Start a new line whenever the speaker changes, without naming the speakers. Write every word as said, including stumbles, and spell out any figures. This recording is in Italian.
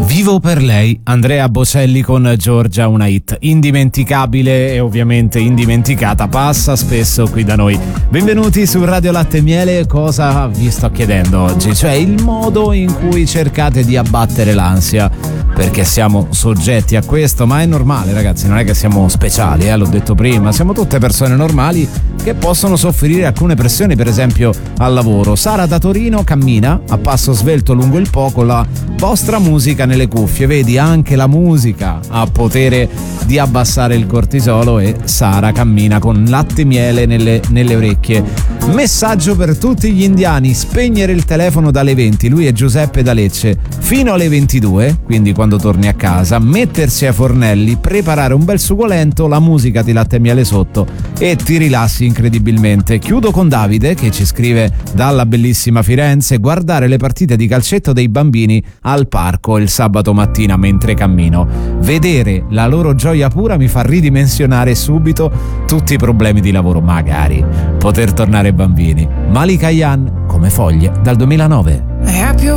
Vivo per lei, Andrea Bocelli con Giorgia, una hit indimenticabile e ovviamente indimenticata, passa spesso qui da noi. Benvenuti su Radio Latte e Miele. Cosa vi sto chiedendo oggi? Cioè il modo in cui cercate di abbattere l'ansia, perché siamo soggetti a questo, ma è normale ragazzi, non è che siamo speciali, eh, l'ho detto prima, siamo tutte persone normali che possono soffrire alcune pressioni, per esempio al lavoro. Sara da Torino cammina a passo svelto lungo il Po con la vostra musica nelle cuffie, vedi, anche la musica ha potere di abbassare il cortisolo e Sara cammina con latte e miele nelle, nelle orecchie. Messaggio per tutti gli indiani: spegnere il telefono dalle venti, lui è Giuseppe da Lecce, fino alle ventidue, quindi quando torni a casa, mettersi ai fornelli, preparare un bel sugo lento, la musica di latte e miele sotto e ti rilassi incredibilmente. Chiudo con Davide che ci scrive dalla bellissima Firenze: guardare le partite di calcetto dei bambini al parco il sabato mattina mentre cammino, vedere la loro gioia pura mi fa ridimensionare subito tutti i problemi di lavoro, magari poter tornare bambini. Malika Yan, Come foglie, dal duemilanove.
E ha piovuto